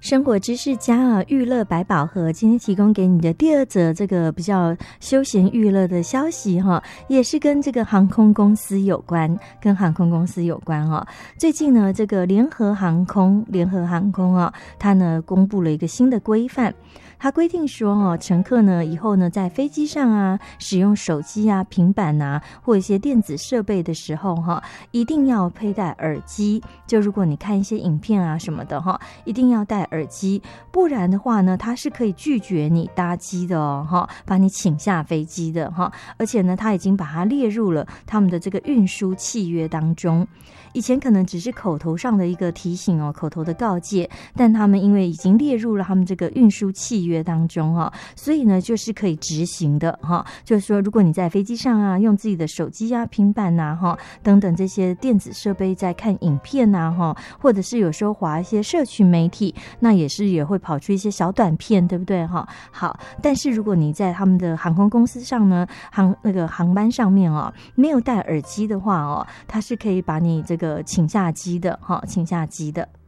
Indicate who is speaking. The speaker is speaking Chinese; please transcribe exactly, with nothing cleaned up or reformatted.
Speaker 1: 生活知识家啊，娱乐百宝盒今天提供给你的第二则这个比较休闲娱乐的消息哈，也是跟这个航空公司有关，跟航空公司有关哈。最近呢，这个联合航空，联合航空啊，它呢公布了一个新的规范。它规定说哦，乘客呢以后呢在飞机上啊，使用手机啊、平板啊或一些电子设备的时候哈，一定要佩戴耳机。就如果你看一些影片啊什么的哈，一定要戴耳机，不然的话呢，它是可以拒绝你搭机的哦哈，把你请下飞机的哈。而且呢，它已经把它列入了他们的这个运输契约当中。以前可能只是口头上的一个提醒哦，口头的告诫，但他们因为已经列入了他们这个运输契约当中哈，所以呢就是可以执行的哈。就是说，如果你在飞机上啊，用自己的手机啊、平板呐哈等等这些电子设备在看影片呐哈，或者是有时候滑一些社群媒体，那也是也会跑出一些小短片，对不对哈？好，但是如果你在他们的航空公司上呢，航那个航班上面哦，没有戴耳机的话哦，它是可以把你这个请下机的哈，请下机的。